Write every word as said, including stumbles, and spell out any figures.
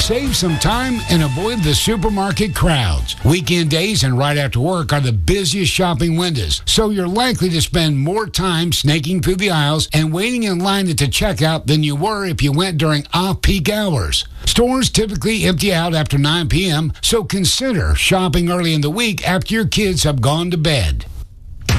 Save some time and avoid the supermarket crowds. Weekend days and right after work are the busiest shopping windows, so you're likely to spend more time snaking through the aisles and waiting in line at the checkout than you were if you went during off-peak hours. Stores typically empty out after nine p.m., so consider shopping early in the week after your kids have gone to bed.